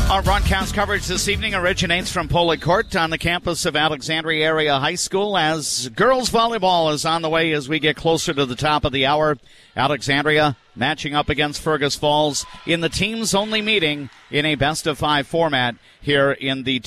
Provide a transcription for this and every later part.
Our broadcast coverage this evening originates from Poli Court on the campus of Alexandria Area High School as girls volleyball is on the way as we get closer to the top of the hour. Alexandria matching up against Fergus Falls in the teams-only meeting in a best-of-5 format here in the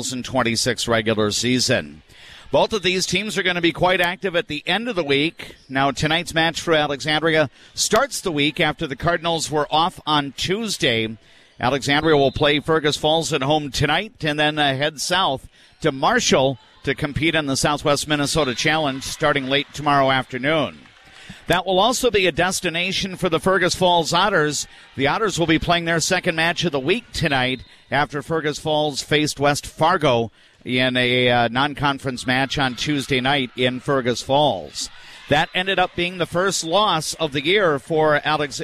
2026 regular season. Both of these teams are going to be quite active at the end of the week. Now, tonight's match for Alexandria starts the week after the Cardinals were off on Tuesday. Alexandria will play Fergus Falls at home tonight and then head south to Marshall to compete in the Southwest Minnesota Challenge starting late tomorrow afternoon. That will also be a destination for the Fergus Falls Otters. The Otters will be playing their second match of the week tonight after Fergus Falls faced West Fargo in a non-conference match on Tuesday night in Fergus Falls. That ended up being the first loss of the year for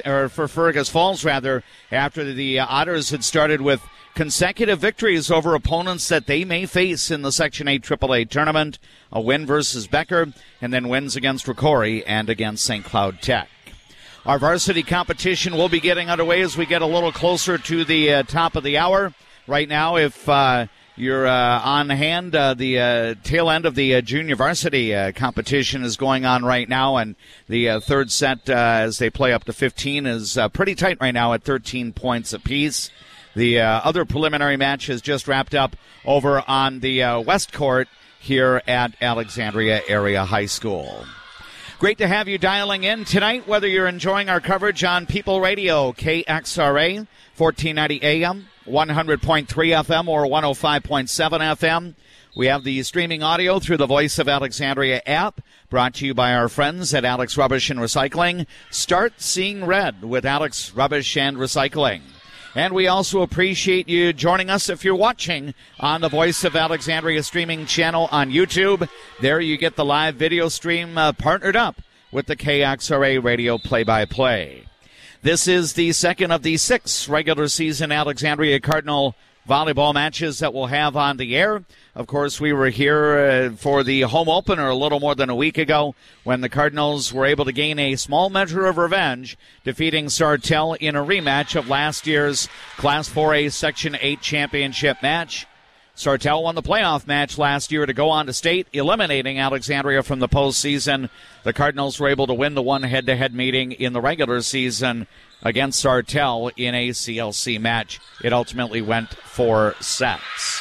Fergus Falls, after the Otters had started with consecutive victories over opponents that they may face in the Section 8 AAA tournament, a win versus Becker, and then wins against Rocori and against St. Cloud Tech. Our varsity competition will be getting underway as we get a little closer to the top of the hour. Right now, if you're on hand, the tail end of the junior varsity competition is going on right now, and the third set, as they play up to 15, is pretty tight right now at 13 points apiece. The other preliminary match has just wrapped up over on the West Court here at Alexandria Area High School. Great to have you dialing in tonight, whether you're enjoying our coverage on People Radio, KXRA, 1490 AM, 100.3 FM, or 105.7 FM. We have the streaming audio through the Voice of Alexandria app, brought to you by our friends at Alex Rubbish and Recycling. Start seeing red with Alex Rubbish and Recycling. And we also appreciate you joining us if you're watching on the Voice of Alexandria streaming channel on YouTube. There you get the live video stream partnered up with the KXRA radio play-by-play. This is the second of the 6 regular season Alexandria Cardinal volleyball matches that we'll have on the air. Of course, we were here for the home opener a little more than a week ago when the Cardinals were able to gain a small measure of revenge, defeating Sartell in a rematch of last year's Class 4A Section 8 championship match. Sartell won the playoff match last year to go on to state, eliminating Alexandria from the postseason. The Cardinals were able to win the one head-to-head meeting in the regular season against Sartell in a CLC match. It ultimately went 4 sets.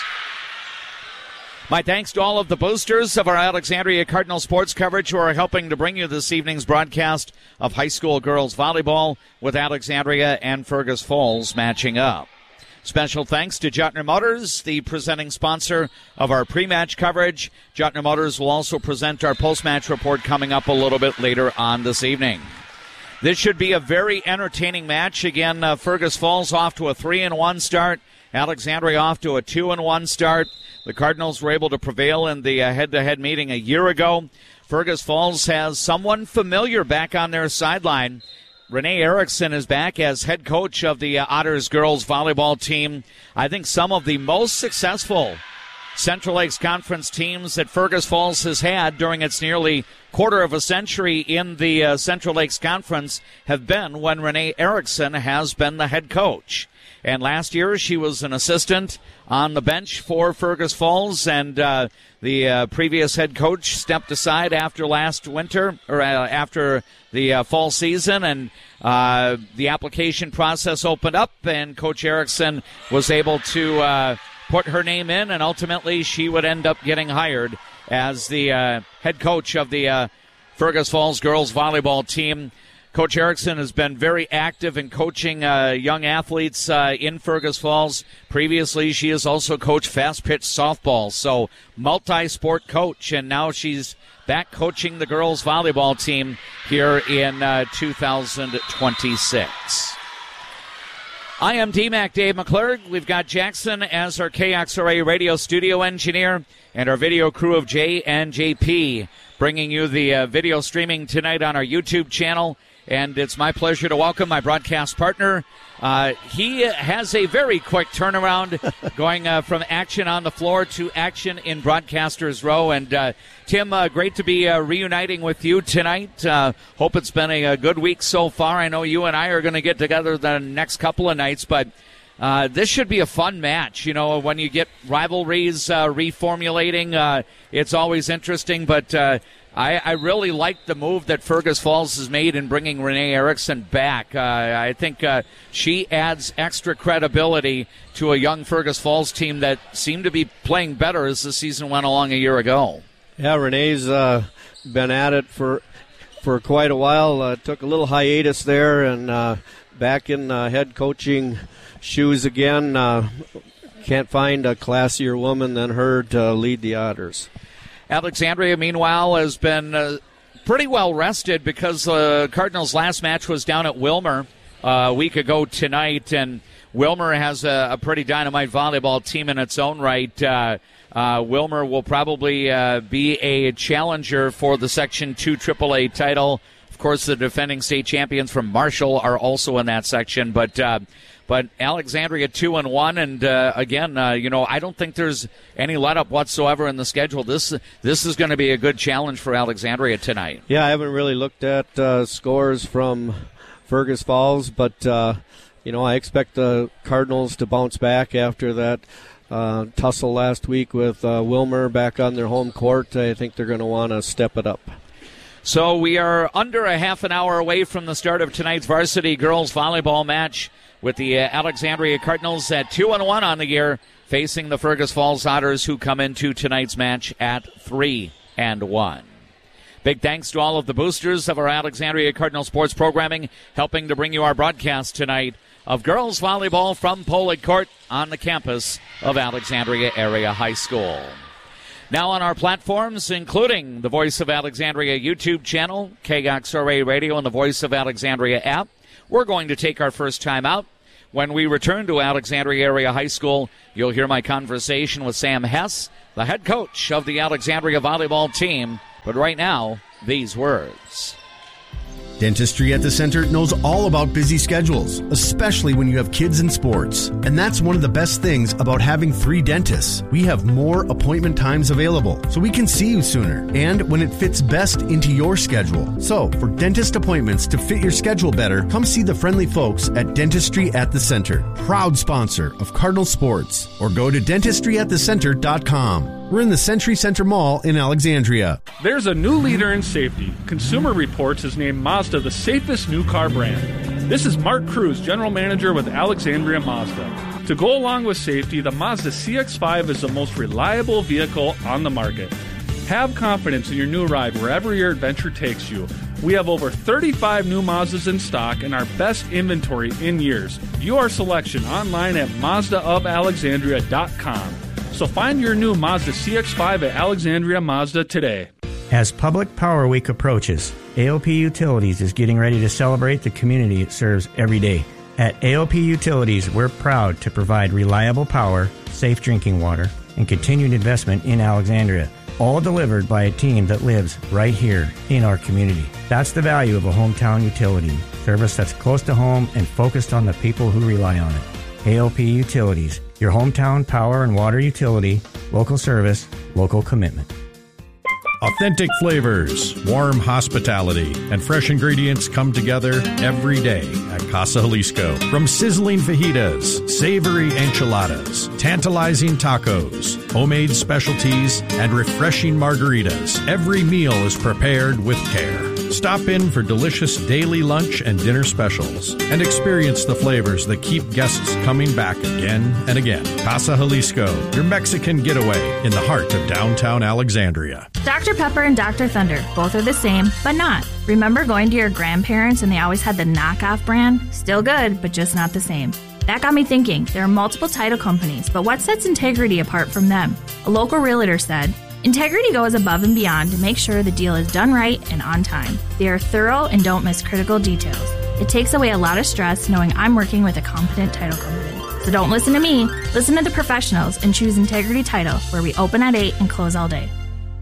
My thanks to all of the boosters of our Alexandria Cardinal sports coverage who are helping to bring you this evening's broadcast of high school girls volleyball with Alexandria and Fergus Falls matching up. Special thanks to Juttner Motors, the presenting sponsor of our pre-match coverage. Juttner Motors will also present our post-match report coming up a little bit later on this evening. This should be a very entertaining match. Again, Fergus Falls off to a 3-1 start. Alexandria off to a 2-1 start. The Cardinals were able to prevail in the head-to-head meeting a year ago. Fergus Falls has someone familiar back on their sideline. Renee Erickson is back as head coach of the Otters girls volleyball team. I think some of the most successful Central Lakes Conference teams that Fergus Falls has had during its nearly quarter of a century in the Central Lakes Conference have been when Renee Erickson has been the head coach. And last year she was an assistant on the bench for Fergus Falls, and the previous head coach stepped aside after last winter, or after the fall season, and the application process opened up, and Coach Erickson was able to put her name in, and ultimately she would end up getting hired as the head coach of the Fergus Falls girls volleyball team. Coach Erickson has been very active in coaching young athletes in Fergus Falls. Previously, she has also coached fast-pitch softball, so multi-sport coach, and now she's back coaching the girls volleyball team here in 2026. I am DMAC Dave McClurg. We've got Jackson as our KXRA radio studio engineer, and our video crew of J and JP bringing you the video streaming tonight on our YouTube channel. And it's my pleasure to welcome my broadcast partner. He has a very quick turnaround going from action on the floor to action in Broadcasters Row. And Tim, great to be reuniting with you tonight. Hope it's been a good week so far. I know you and I are going to get together the next couple of nights, but This should be a fun match. You know, when you get rivalries reformulating, it's always interesting. But I really like the move that Fergus Falls has made in bringing Renee Erickson back. I think she adds extra credibility to a young Fergus Falls team that seemed to be playing better as the season went along a year ago. Yeah, Renee's been at it for quite a while. Took a little hiatus there and back in head coaching shoes again. Can't find a classier woman than her to lead the Otters. Alexandria, meanwhile, has been pretty well rested because the Cardinals' last match was down at Willmar a week ago tonight, and Willmar has a pretty dynamite volleyball team in its own right. Willmar will probably be a challenger for the Section 2 AAA title. Of course, the defending state champions from Marshall are also in that section, but Alexandria 2-1, and again, I don't think there's any let-up whatsoever in the schedule. This is going to be a good challenge for Alexandria tonight. Yeah, I haven't really looked at scores from Fergus Falls, but I expect the Cardinals to bounce back after that tussle last week with Willmar back on their home court. I think they're going to want to step it up. So we are under a half an hour away from the start of tonight's varsity girls volleyball match, with the Alexandria Cardinals at 2-1 on the year, facing the Fergus Falls Otters, who come into tonight's match at 3-1. Big thanks to all of the boosters of our Alexandria Cardinal sports programming, helping to bring you our broadcast tonight of girls volleyball from Pollard Court on the campus of Alexandria Area High School. Now on our platforms, including the Voice of Alexandria YouTube channel, KXRA Radio, and the Voice of Alexandria app, we're going to take our first time out. When we return to Alexandria Area High School, you'll hear my conversation with Sam Hess, the head coach of the Alexandria volleyball team. But right now, these words. Dentistry at the Center knows all about busy schedules, especially when you have kids in sports. And that's one of the best things about having 3 dentists. We have more appointment times available, so we can see you sooner and when it fits best into your schedule. So, for dentist appointments to fit your schedule better, come see the friendly folks at Dentistry at the Center, proud sponsor of Cardinal Sports, or go to dentistryatthecenter.com. We're in the Century Center Mall in Alexandria. There's a new leader in safety. Consumer Reports has named Mazda the safest new car brand. This is Mark Cruz, General Manager with Alexandria Mazda. To go along with safety, the Mazda CX-5 is the most reliable vehicle on the market. Have confidence in your new ride wherever your adventure takes you. We have over 35 new Mazdas in stock and our best inventory in years. View our selection online at MazdaofAlexandria.com. So find your new Mazda CX-5 at Alexandria Mazda today. As Public Power Week approaches, AOP Utilities is getting ready to celebrate the community it serves every day. At AOP Utilities, we're proud to provide reliable power, safe drinking water, and continued investment in Alexandria, all delivered by a team that lives right here in our community. That's the value of a hometown utility, service that's close to home and focused on the people who rely on it. AOP Utilities, your hometown power and water utility, local service, local commitment. Authentic flavors, warm hospitality, and fresh ingredients come together every day at Casa Jalisco. From sizzling fajitas, savory enchiladas, tantalizing tacos, homemade specialties, and refreshing margaritas, every meal is prepared with care. Stop in for delicious daily lunch and dinner specials and experience the flavors that keep guests coming back again and again. Casa Jalisco, your Mexican getaway in the heart of downtown Alexandria. Dr. Pepper and Dr. Thunder, both are the same, but not. Remember going to your grandparents and they always had the knockoff brand? Still good, but just not the same. That got me thinking, there are multiple title companies, but what sets Integrity apart from them? A local realtor said, Integrity goes above and beyond to make sure the deal is done right and on time. They are thorough and don't miss critical details. It takes away a lot of stress knowing I'm working with a competent title company. So don't listen to me, listen to the professionals and choose Integrity Title, where we open at 8 and close all day.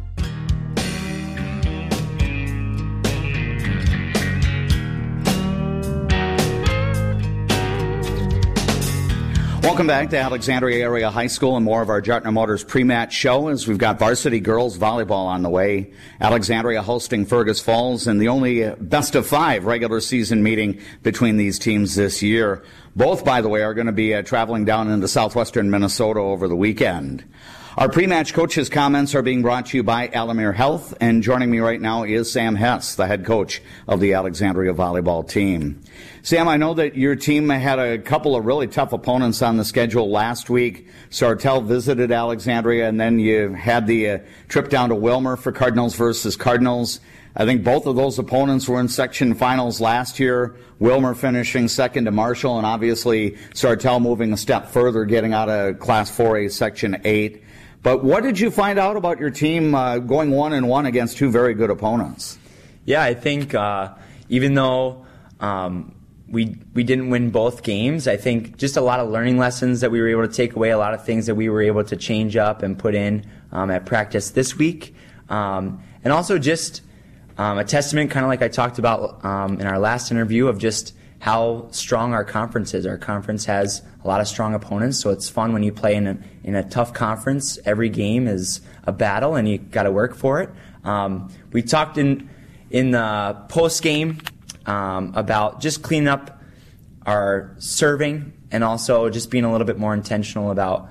Welcome back to Alexandria Area High School and more of our Jartner Motors pre-match show as we've got varsity girls volleyball on the way. Alexandria hosting Fergus Falls and the only best of 5 regular season meeting between these teams this year. Both, by the way, are going to be traveling down into southwestern Minnesota over the weekend. Our pre-match coaches' comments are being brought to you by Alamere Health, and joining me right now is Sam Hess, the head coach of the Alexandria volleyball team. Sam, I know that your team had a couple of really tough opponents on the schedule last week. Sartell visited Alexandria, and then you had the trip down to Wilmer for Cardinals versus Cardinals. I think both of those opponents were in section finals last year, Wilmer finishing second to Marshall, and obviously Sartell moving a step further, getting out of Class 4A Section 8. But what did you find out about your team going 1-1 against two very good opponents? Yeah, I think even though we didn't win both games, I think just a lot of learning lessons that we were able to take away, a lot of things that we were able to change up and put in at practice this week. And also just a testament, kind of like I talked about in our last interview, of just how strong our conference is. Our conference has a lot of strong opponents, so it's fun when you play in a tough conference. Every game is a battle, and you got to work for it. We talked in the post game about just cleaning up our serving, and also just being a little bit more intentional about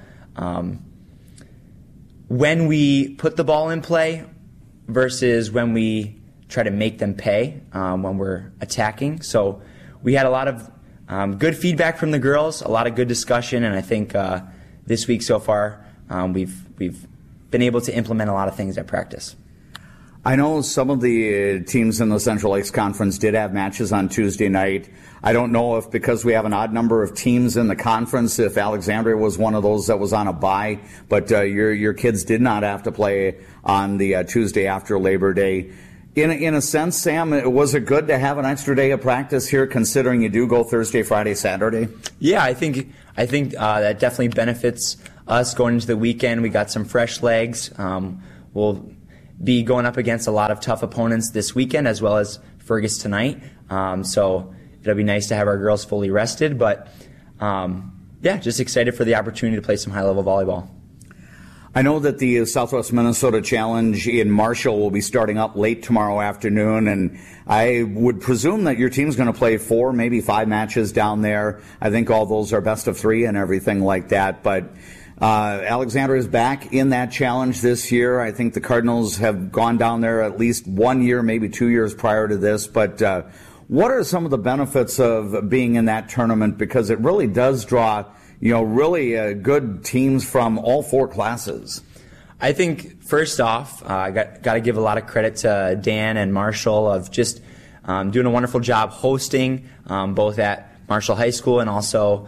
when we put the ball in play versus when we try to make them pay when we're attacking. So we had a lot of good feedback from the girls, a lot of good discussion, and I think this week so far we've been able to implement a lot of things at practice. I know some of the teams in the Central Lakes Conference did have matches on Tuesday night. I don't know if because we have an odd number of teams in the conference, if Alexandria was one of those that was on a bye, but your kids did not have to play on the Tuesday after Labor Day. In a sense, Sam, was it good to have an extra day of practice here, considering you do go Thursday, Friday, Saturday? Yeah, I think that definitely benefits us going into the weekend. We got some fresh legs. We'll be going up against a lot of tough opponents this weekend, as well as Fergus tonight. So it'll be nice to have our girls fully rested. But yeah, just excited for the opportunity to play some high-level volleyball. I know that the Southwest Minnesota Challenge in Marshall will be starting up late tomorrow afternoon, and I would presume that your team's going to play 4, maybe 5 matches down there. I think all those are best of 3 and everything like that, but Alexandria is back in that challenge this year. I think the Cardinals have gone down there at least 1 year, maybe 2 years prior to this, but what are some of the benefits of being in that tournament? Because it really does draw really good teams from all 4 classes. I think, first off, I got to give a lot of credit to Dan and Marshall of just doing a wonderful job hosting, both at Marshall High School and also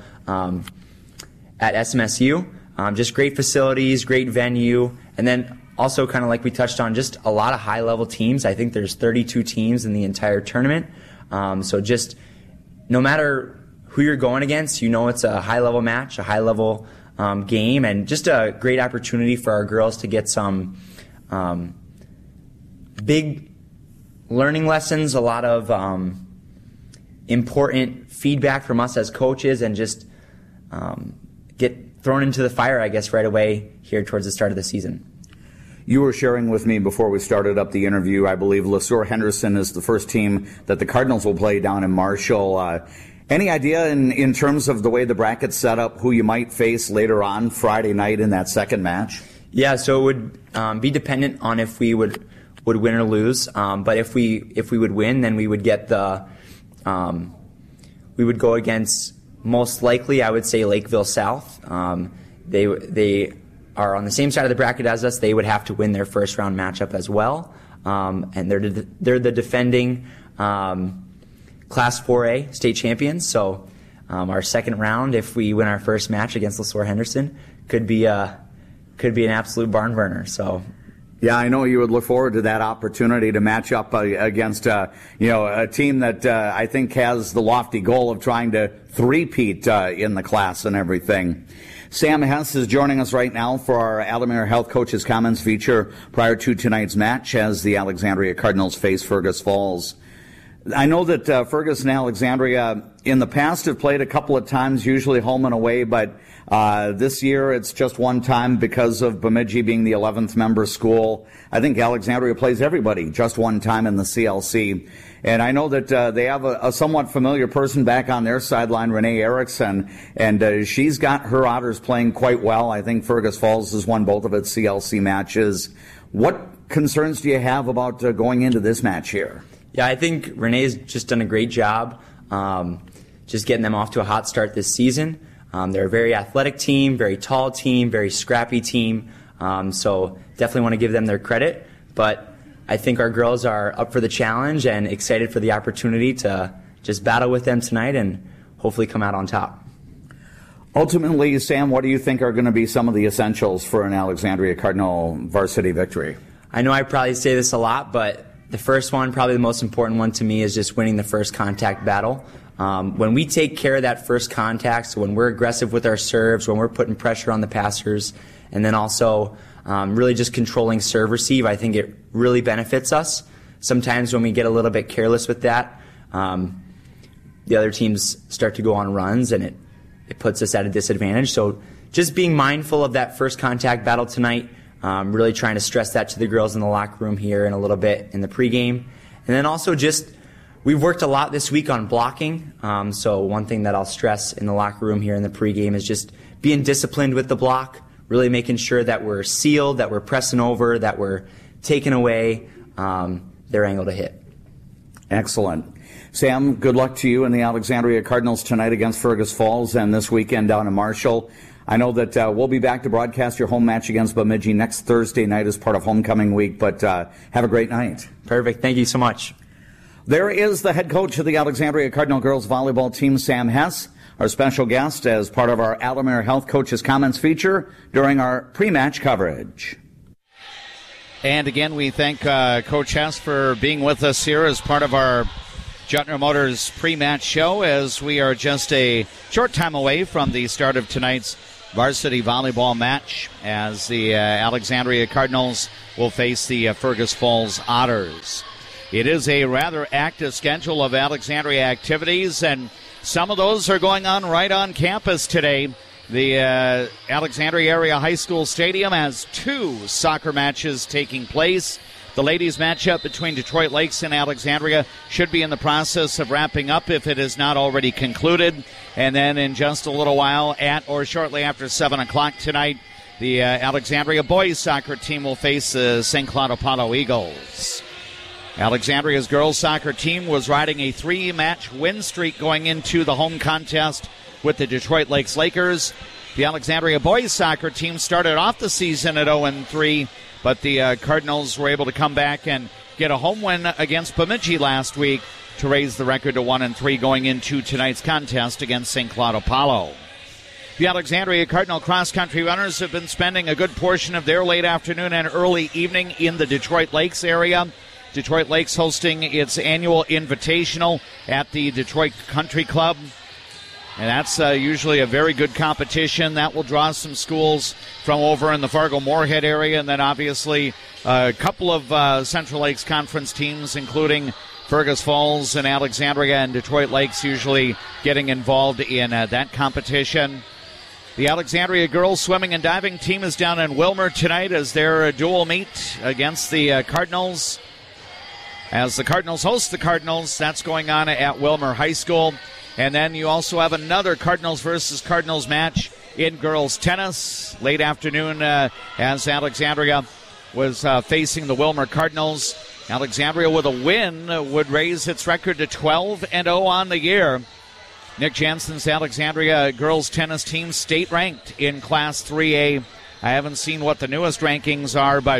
at SMSU. Just great facilities, great venue, and then also kind of like we touched on, just a lot of high-level teams. I think there's 32 teams in the entire tournament. So just no matter who you're going against, it's a high-level match, a high-level game, and just a great opportunity for our girls to get some big learning lessons, a lot of important feedback from us as coaches, and just get thrown into the fire, I guess, right away here towards the start of the season. You were sharing with me before we started up the interview, I believe Le Sueur Henderson is the first team that the Cardinals will play down in Marshall. Any idea in terms of the way the bracket's set up, who you might face later on Friday night in that second match? Yeah, so it would be dependent on if we would win or lose. But if we would win, then we would get we would go against, most likely, I would say, Lakeville South. They are on the same side of the bracket as us. They would have to win their first round matchup as well, and they're the defending Class 4A state champions, so our second round, if we win our first match against Le Sueur Henderson, could be an absolute barn burner. So, yeah, I know you would look forward to that opportunity to match up against a team that I think has the lofty goal of trying to three-peat in the class and everything. Sam Hess is joining us right now for our Alamere Health Coaches Comments feature prior to tonight's match as the Alexandria Cardinals face Fergus Falls. I know that Fergus and Alexandria in the past have played a couple of times, usually home and away, but this year it's just one time because of Bemidji being the 11th member school. I think Alexandria plays everybody just one time in the CLC. And I know that they have a somewhat familiar person back on their sideline, Renee Erickson, and she's got her Otters playing quite well. I think Fergus Falls has won both of its CLC matches. What concerns do you have about going into this match here? Yeah, I think Renee's just done a great job just getting them off to a hot start this season. They're a very athletic team, very tall team, very scrappy team. So definitely want to give them their credit. But I think our girls are up for the challenge and excited for the opportunity to just battle with them tonight and hopefully come out on top. Ultimately, Sam, what do you think are going to be some of the essentials for an Alexandria Cardinal varsity victory? I know I probably say this a lot, but the first one, probably the most important one to me, is just winning the first contact battle. When we take care of that first contact, so when we're aggressive with our serves, when we're putting pressure on the passers, and then also really just controlling serve receive, I think it really benefits us. Sometimes when we get a little bit careless with that, the other teams start to go on runs, and it puts us at a disadvantage. So just being mindful of that first contact battle tonight, really trying to stress that to the girls in the locker room here and a little bit in the pregame. And then also just, we've worked a lot this week on blocking. So one thing that I'll stress in the locker room here in the pregame is just being disciplined with the block, really making sure that we're sealed, that we're pressing over, that we're taking away their angle to hit. Excellent. Sam, good luck to you and the Alexandria Cardinals tonight against Fergus Falls and this weekend down in Marshall. I know that we'll be back to broadcast your home match against Bemidji next Thursday night as part of homecoming week, but have a great night. Perfect. Thank you so much. There is the head coach of the Alexandria Cardinal girls volleyball team, Sam Hess, our special guest as part of our Alamere Health Coaches Comments feature during our pre-match coverage. And again, we thank Coach Hess for being with us here as part of our Juttner Motors pre-match show, as we are just a short time away from the start of tonight's varsity volleyball match, as the Alexandria Cardinals will face the Fergus Falls Otters. It is a rather active schedule of Alexandria activities, and some of those are going on right on campus today. The Alexandria Area High School Stadium has 2 soccer matches taking place. The ladies' matchup between Detroit Lakes and Alexandria should be in the process of wrapping up if it is not already concluded. And then in just a little while, at or shortly after 7 o'clock tonight, the Alexandria boys soccer team will face the St. Cloud Apollo Eagles. Alexandria's girls soccer team was riding a 3-match win streak going into the home contest with the Detroit Lakes Lakers. The Alexandria boys soccer team started off the season at 0-3, but the Cardinals were able to come back and get a home win against Bemidji last week to raise the record to 1-3 going into tonight's contest against St. Cloud Apollo. The Alexandria Cardinal cross-country runners have been spending a good portion of their late afternoon and early evening in the Detroit Lakes area. Detroit Lakes hosting its annual invitational at the Detroit Country Club. And that's usually a very good competition. That will draw some schools from over in the Fargo-Moorhead area, and then obviously a couple of Central Lakes Conference teams, including Fergus Falls and Alexandria and Detroit Lakes, usually getting involved in that competition. The Alexandria girls swimming and diving team is down in Wilmer tonight as their dual meet against the Cardinals. As the Cardinals host the Cardinals, that's going on at Wilmer High School. And then you also have another Cardinals versus Cardinals match in girls tennis late afternoon as Alexandria was facing the Wilmer Cardinals. Alexandria with a win would raise its record to 12-0 on the year. Nick Jensen's Alexandria girls tennis team state ranked in Class 3A. I haven't seen what the newest rankings are, but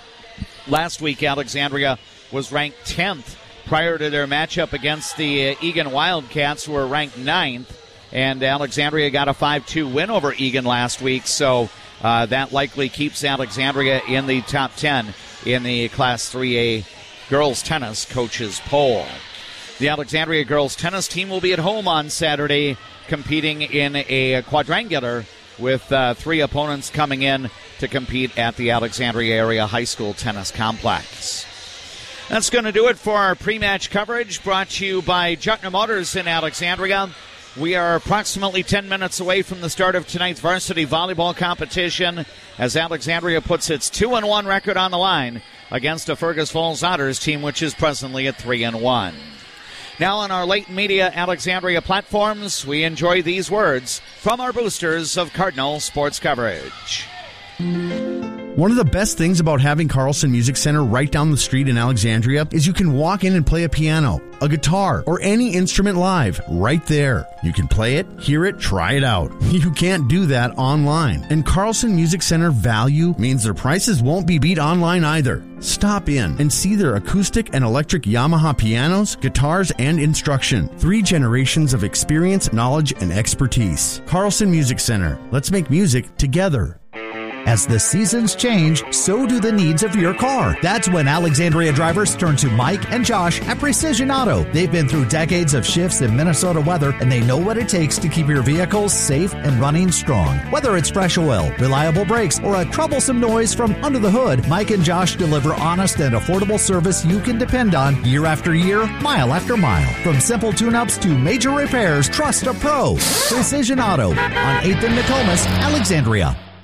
last week Alexandria was ranked 10th prior to their matchup against the Egan Wildcats, who were ranked 9th. And Alexandria got a 5-2 win over Egan last week, so that likely keeps Alexandria in the top 10 in the Class 3A girls tennis coaches poll. The Alexandria girls tennis team will be at home on Saturday, competing in a quadrangular with 3 opponents coming in to compete at the Alexandria Area High School Tennis Complex. That's going to do it for our pre-match coverage, brought to you by Juttner Motors in Alexandria. We are approximately 10 minutes away from the start of tonight's varsity volleyball competition as Alexandria puts its 2-1 record on the line against a Fergus Falls Otters team which is presently at 3-1. Now on our late media Alexandria platforms, we enjoy these words from our boosters of Cardinal sports coverage. One of the best things about having Carlson Music Center right down the street in Alexandria is you can walk in and play a piano, a guitar, or any instrument live right there. You can play it, hear it, try it out. You can't do that online. And Carlson Music Center value means their prices won't be beat online either. Stop in and see their acoustic and electric Yamaha pianos, guitars, and instruction. 3 generations of experience, knowledge, and expertise. Carlson Music Center. Let's make music together. As the seasons change, so do the needs of your car. That's when Alexandria drivers turn to Mike and Josh at Precision Auto. They've been through decades of shifts in Minnesota weather, and they know what it takes to keep your vehicles safe and running strong. Whether it's fresh oil, reliable brakes, or a troublesome noise from under the hood, Mike and Josh deliver honest and affordable service you can depend on year after year, mile after mile. From simple tune-ups to major repairs, trust a pro. Precision Auto on 8th and Nokomis, Alexandria.